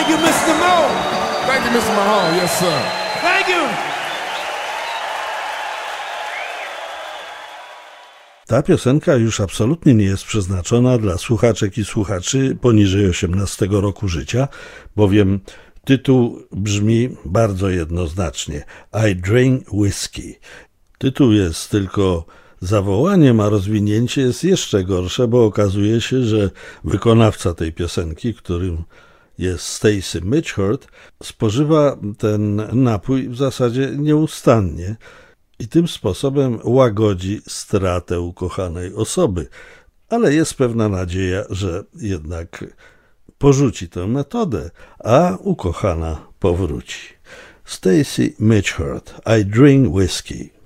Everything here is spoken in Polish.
Thank you, Mr. Mo. Thank you, Mr. Mahone. Yes, sir. Thank you. Ta piosenka już absolutnie nie jest przeznaczona dla słuchaczek i słuchaczy poniżej 18 roku życia, bowiem tytuł brzmi bardzo jednoznacznie I drink whiskey. Tytuł jest tylko zawołaniem, a rozwinięcie jest jeszcze gorsze, bo okazuje się, że wykonawca tej piosenki, którym jest Stacy Mitchell, spożywa ten napój w zasadzie nieustannie i tym sposobem łagodzi stratę ukochanej osoby. Ale jest pewna nadzieja, że jednak porzuci tę metodę, a ukochana powróci. Stacy Mitchell, I drink whiskey.